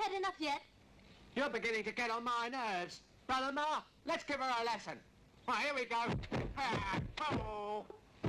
had enough yet? You're beginning to get on my nerves. Brother Ma, let's give her a lesson. Right, here we go. Oh.